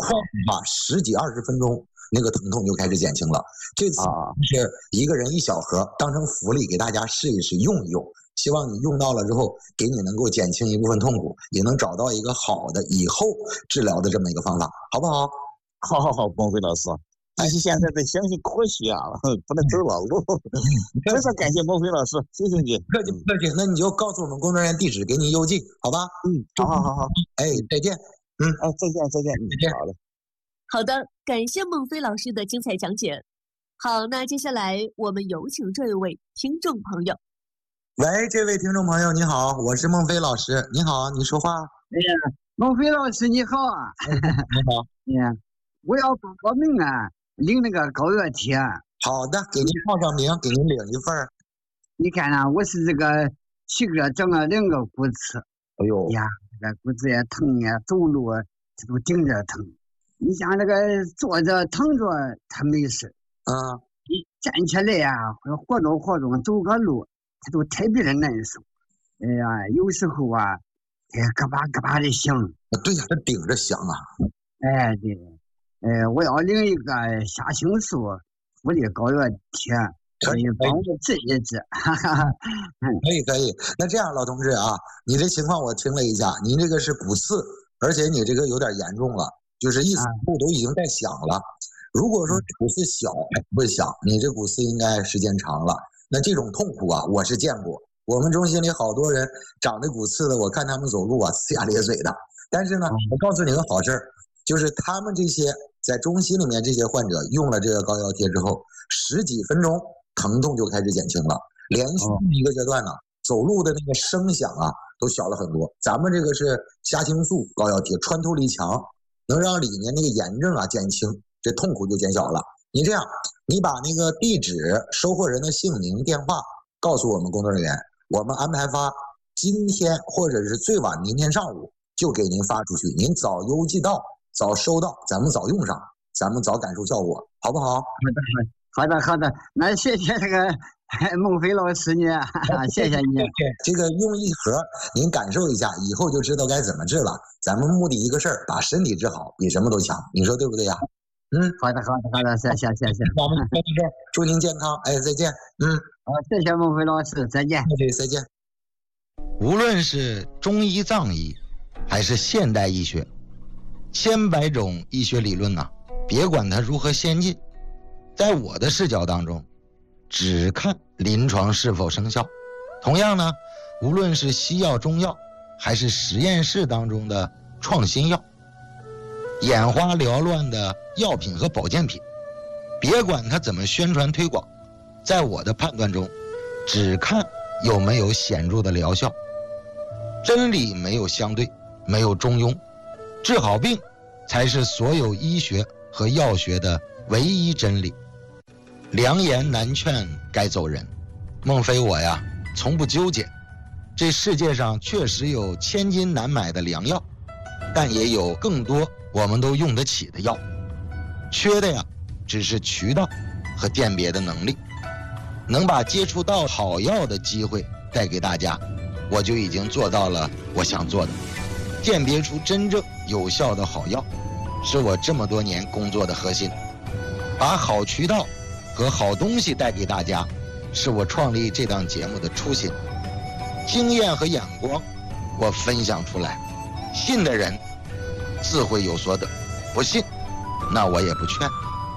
快吧10几20分钟，那个疼痛就开始减轻了。这次是一个人1小盒，当成福利给大家试一试，用一用。希望你用到了之后，给你能够减轻一部分痛苦，也能找到一个好的以后治疗的这么一个方法，好不好？ 好，孟非老师，但是现在得相信科学啊，不能走老路。非常感谢孟非老师，谢谢你。 客气不客气，那你就告诉我们工作人员地址，给你邮寄，好吧？ 好。 哎，再见。 再见。好的。 好的，感谢孟非老师的精彩讲解。好，那接下来我们有请这位听众朋友。 喂，这位听众朋友你好，我是孟非老师。你好，你说话。 哎呀，孟非老师你好啊。 你好。 哎呀，我要报名啊，领那个高压贴。 好的，给您报上名，给您领一份。 你看啊，我是这个7个月长了2个骨刺。 哎呦呀，这个骨子也疼呀，走路这都顶着疼。你像这个坐着躺着他没事，你站起来呀，或者活动走个路，他都特别的难受。哎呀，有时候啊，咯巴咯巴的响。 对呀，他顶着响啊。 哎，对。我要领一个虾青素福利高压贴，可以帮我治一治。 可以。那这样，老同志啊，你这情况我听了一下，你这个是骨刺，而且你这个有点严重了，就是意思都已经在响了。如果说骨刺小还不会响，你这骨刺应该时间长了。那这种痛苦啊，我是见过。我们中心里好多人长这骨刺的，我看他们走路啊呲牙咧嘴的。但是呢，我告诉你个好事儿，就是他们这些在中心里面这些患者用了这个高压贴之后，10几分钟疼痛就开始减轻了，连续一个阶段呢，走路的那个声响啊都小了很多。咱们这个是虾青素高压贴，穿透力强，能让里面那个炎症啊减轻，这痛苦就减小了。你这样，你把那个地址、收货人的姓名、电话告诉我们工作人员，我们安排发今天或者是最晚明天上午就给您发出去，您早邮寄到，早收到，咱们早用上，咱们早感受效果，好不好？ 好的，那谢谢这个孟非老师你，谢谢你。 这个用一盒，您感受一下，以后就知道该怎么治了。咱们目的一个事儿，把身体治好，比什么都强，你说对不对呀？ 好的，谢谢。 我们祝您健康，哎，再见。 好，谢谢孟非老师，再见。 再见。 无论是中医藏医，还是现代医学，千百种医学理论呐，别管它如何先进，在我的视角当中，只看临床是否生效。同样呢，无论是西药、中药，还是实验室当中的创新药，眼花缭乱的药品和保健品，别管它怎么宣传推广，在我的判断中，只看有没有显著的疗效。真理没有相对，没有中庸，治好病才是所有医学和药学的唯一真理。良言难劝该走人，孟非我呀从不纠结。这世界上确实有千金难买的良药，但也有更多我们都用得起的药，缺的呀只是渠道和鉴别的能力。能把接触到好药的机会带给大家，我就已经做到了我想做的。鉴别出真正有效的好药，是我这么多年工作的核心。把好渠道和好东西带给大家，是我创立这档节目的初心。经验和眼光我分享出来，信的人自会有所得，不信那我也不劝。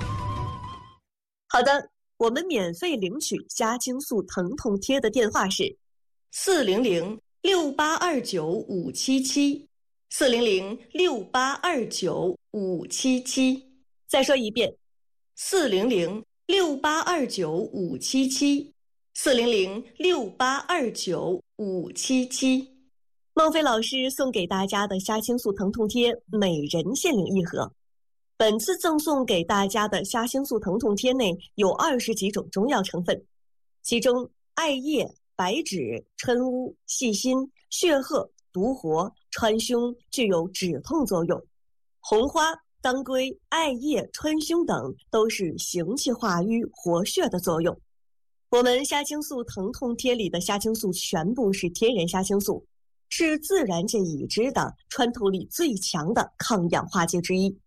好的，我们免费领取虾青素疼痛贴的电话是400-6829-577，400-6829-577。再说一遍，400-6829-577，400-6829-577。孟非老师送给大家的虾青素疼痛贴，每人限领1盒。本次赠送给大家的虾青素疼痛贴内有20几种中药成分，其中艾叶、白芷、谶乌、细辛、血鹤、独活、川芎具有止痛作用，红花、当归、艾叶、川芎等都是行气化瘀、活血的作用。我们虾青素疼痛贴里的虾青素全部是天然虾青素，是自然界已知的穿透力最强的抗氧化剂之一。